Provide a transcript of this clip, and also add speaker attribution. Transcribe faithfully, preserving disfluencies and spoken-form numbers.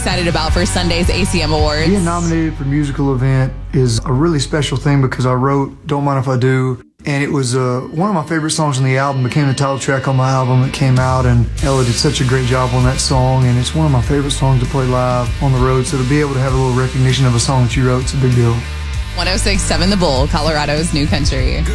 Speaker 1: Excited about for Sunday's A C M Awards?
Speaker 2: Being nominated for musical event is a really special thing because I wrote Don't Mind If I Do, and it was uh, one of my favorite songs on the album. It became the title track on my album that came out, and Ella did such a great job on that song, and it's one of my favorite songs to play live on the road, so to be able to have a little recognition of a song that you wrote, it's a big deal.
Speaker 1: one oh six point seven The Bull, Colorado's new country.